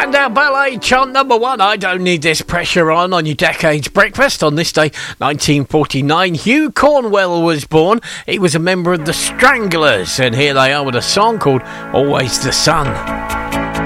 Spandau Ballet, chant number 1, I Don't Need This Pressure on your Decades Breakfast. On this day, 1949, Hugh Cornwell was born. He was a member of the Stranglers, and here they are with a song called Always the Sun.